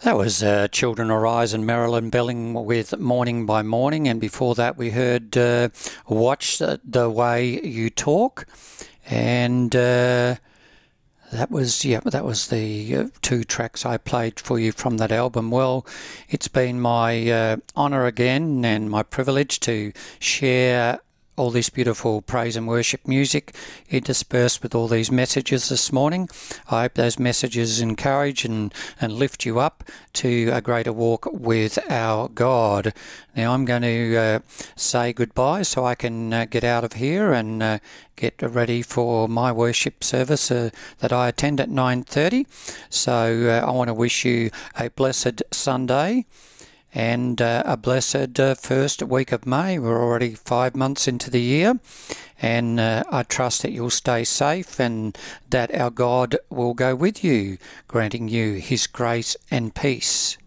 That was Children Arise and Marilyn Belling with Morning by Morning, and before that we heard Watch the Way You Talk, and that was the two tracks I played for you from that album. Well, it's been my honour again and my privilege to share all this beautiful praise and worship music interspersed with all these messages this morning. I hope those messages encourage and lift you up to a greater walk with our God. Now I'm going to say goodbye so I can get out of here and get ready for my worship service that I attend at 9:30. So I want to wish you a blessed Sunday and a blessed first week of May. We're already 5 months into the year, and I trust that you'll stay safe and that our God will go with you, granting you his grace and peace.